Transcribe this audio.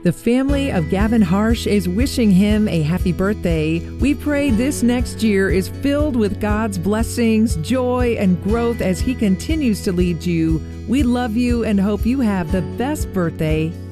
The family of Gavin Harsh is wishing him a happy birthday. We pray this next year is filled with God's blessings, joy, and growth as he continues to lead you. We love you and hope you have the best birthday